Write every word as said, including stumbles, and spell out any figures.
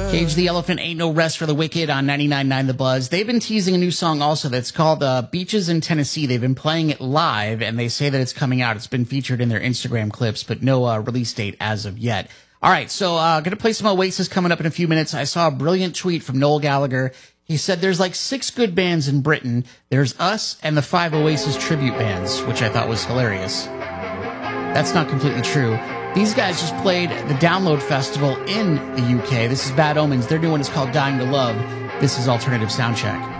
Cage the Elephant, Ain't No Rest for the Wicked on ninety-nine point nine The Buzz. They've been teasing a new song also that's called uh, Beaches in Tennessee. They've been playing it live, and they say that it's coming out. It's been featured in their Instagram clips, but no uh, release date as of yet. All right, so uh going to play some Oasis coming up in a few minutes. I saw a brilliant tweet from Noel Gallagher. He said there's like six good bands in Britain. There's us and the five Oasis tribute bands, which I thought was hilarious. That's not completely true. These guys just played the Download Festival in the U K. This is Bad Omens. Their new one is called Dying to Love. This is Alternative Soundcheck.